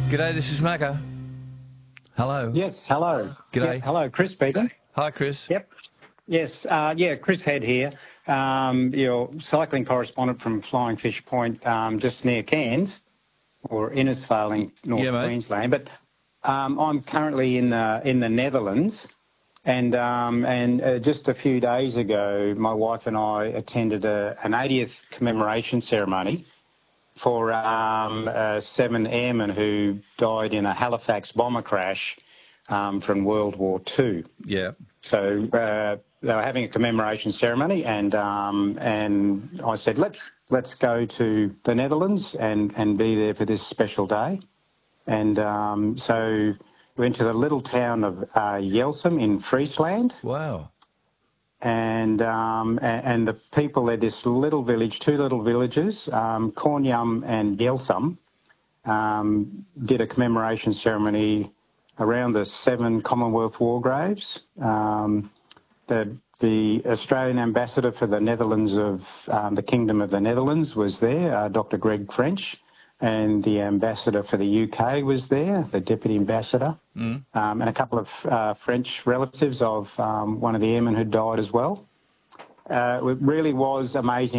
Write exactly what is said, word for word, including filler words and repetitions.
G'day, this is Macca. Hello. Yes, hello. G'day. Yeah, hello, Chris speaking. Hi, Chris. Yep. Yes, uh, yeah, Chris Head here. Um, your cycling correspondent from Flying Fish Point, um, just near Cairns, or Innisfail in North Yeah, mate. Queensland. But um, I'm currently in the in the Netherlands, and um, and uh, just a few days ago, my wife and I attended a, an eightieth commemoration ceremony for um, uh, seven airmen who died in a Halifax bomber crash um, from World War Two. Yeah. So uh, they were having a commemoration ceremony, and um, and I said, let's let's go to the Netherlands and, and be there for this special day. And um, so we went to the little town of uh, Jelsum in Friesland. Wow. And, um, and and the people there, this little village, two little villages, um, Cornyum and Jelsum, um, did a commemoration ceremony around the seven Commonwealth war graves. Um, the the Australian ambassador for the Netherlands of um, the Kingdom of the Netherlands was there, uh, Doctor Greg French, and the ambassador for the U K was there, the deputy ambassador, mm. um, and a couple of uh, French relatives of um, one of the airmen who died as well. Uh, it really was amazing.